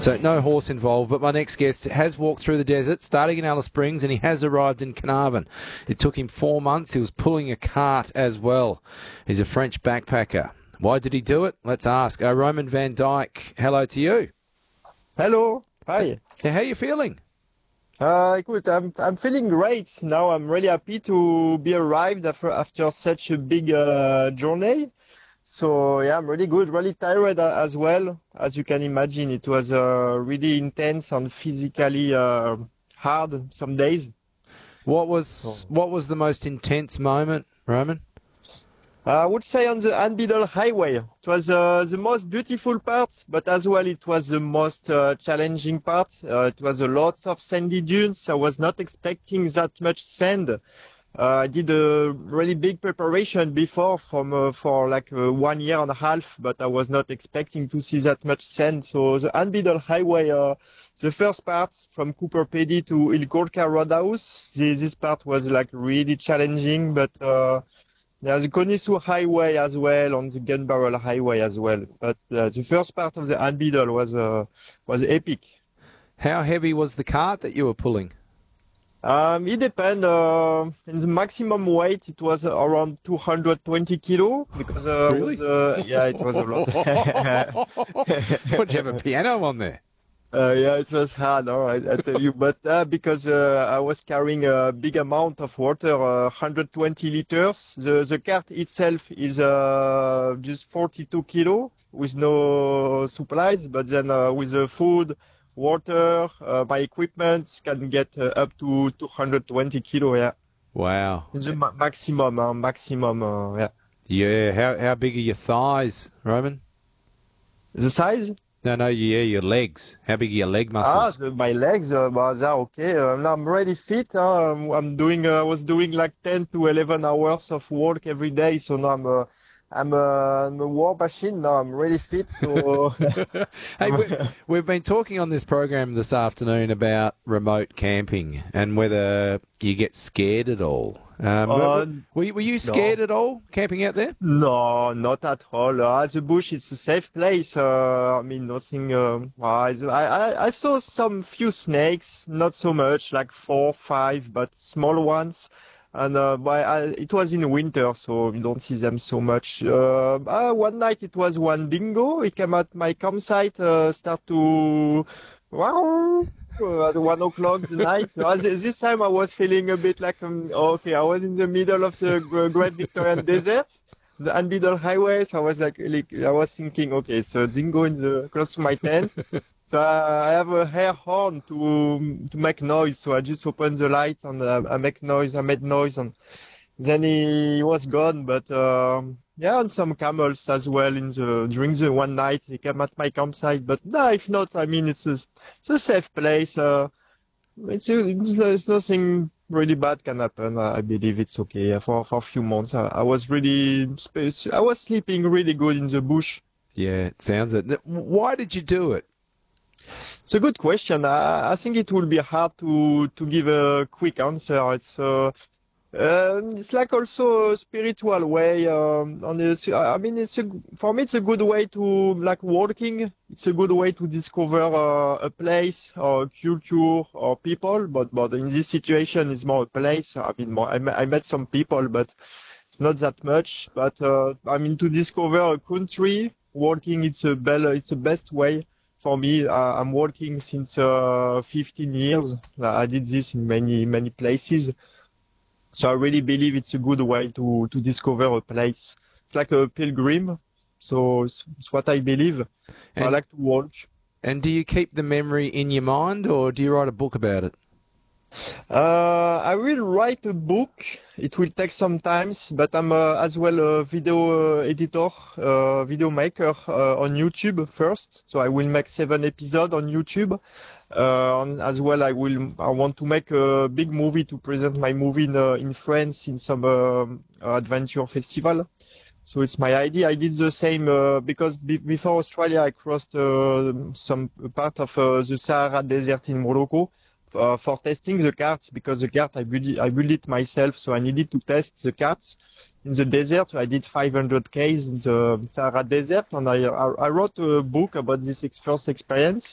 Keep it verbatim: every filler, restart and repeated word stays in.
So no horse involved, but my next guest has walked through the desert, starting in Alice Springs, and he has arrived in Carnarvon. It took him four months. He was pulling a cart as well. He's a French backpacker. Why did he do it? Let's ask. Uh, Roman van Dijk, hello to you. Hello. Hi. How are you feeling? Uh, good. I'm I'm feeling great now. I'm really happy to be arrived after after such a big uh, journey. So yeah, I'm really good. Really tired as well. As you can imagine, it was uh, really intense and physically uh, hard some days. What was what was the most intense moment, Roman? I would say on the Anbidal Highway. It was uh, the most beautiful part, but as well it was the most uh, challenging part. Uh, it was a lot of sandy dunes. I was not expecting that much sand. Uh, I did a really big preparation before from uh, for like uh, one year and a half, but I was not expecting to see that much sand. So the Anbidal Highway, uh, the first part from Cooper Pedy to Il Gorka Roadhouse, this, this part was like really challenging, but uh, yeah, the Konisu Highway as well, on the Gun Barrel Highway as well. But uh, the first part of the Anbidal was uh, was epic. How heavy was the cart that you were pulling? Um, it depends. Uh, in the maximum weight, it was around two hundred twenty kilo because uh, Really? was, uh, yeah, it was a lot. What, did you have a piano on there? Uh, yeah, it was hard, all right, I tell you. But uh, because uh, I was carrying a big amount of water, uh, one hundred twenty liters. The the cart itself is uh, just forty-two kilo with no supplies. But then uh, with the food, water, uh, my equipment can get uh, up to two hundred twenty kilo. Yeah. Wow. The ma- maximum, uh, maximum. Uh, yeah. Yeah. How how big are your thighs, Roman? The size? No, no, yeah, your legs. How big are your leg Ah, muscles? the, my legs, uh, well, they're okay. Uh, now I'm really fit. Huh? I'm, I'm doing, uh, I was doing like ten to eleven hours of work every day. So now I'm, uh, I'm, uh, I'm a war machine now. I'm really fit. So Hey, we, we've been talking on this program this afternoon about remote camping and whether you get scared at all. Um, Uh, were, were, you- were you scared at all camping out there? no, not at all. Uh, the bush, it's a safe place. Uh, I mean, nothing. Uh, I, I, I saw some few snakes, not so much, like four, five, but small ones. And uh, but I, it was in winter, so you don't see them so much. Uh, uh, one night it was one dingo. It came at my campsite, uh, start to wow uh, at one o'clock the night. Uh, this this time I was feeling a bit like um, okay, I was in the middle of the Gr- Great Victorian Desert, the Anbidal Highway. So I was like, like I was thinking, okay, so dingo in the close to my tent. So uh, I have a air horn to to make noise. So I just open the light and uh, I make noise. I made noise, and then he was gone. But um, yeah, and some camels as well in the during the one night he came at my campsite. But no, if not, I mean it's a, it's a safe place. Uh, it's, a, it's nothing really bad can happen. I believe it's okay. For for a few months, I, I was really I was sleeping really good in the bush. Yeah, it sounds it. Why did you do it? It's a good question. I, I think it will be hard to to give a quick answer. It's uh, um, it's like also a spiritual way. Um, and it's, I mean, it's a, for me, it's a good way to like walking. It's a good way to discover uh, a place or culture or people. But but in this situation, it's more a place. I mean, more, I, met- I met some people, but it's not that much. But uh, I mean, to discover a country, walking, it's a bel- it's the best way. For me, uh, I'm working since uh, fifteen years. Uh, I did this in many, many places. So I really believe it's a good way to, to discover a place. It's like a pilgrim. So it's, it's what I believe. So I And, like to walk. and do you keep the memory in your mind or do you write a book about it? Uh, I will write a book. It will take some time, but I'm uh, as well a video uh, editor, uh, video maker uh, on YouTube first. So I will make seven episodes on YouTube. Uh, and as well, I will. I want to make a big movie to present my movie in, uh, in France in some uh, adventure festival. So it's my idea. I did the same uh, because be- before Australia, I crossed uh, some part of uh, the Sahara Desert in Morocco. Uh, for testing the carts because the cart I built it, I built it myself, so I needed to test the carts in the desert. So I did five hundred Ks in the Sahara Desert, and I I, I wrote a book about this ex- first experience.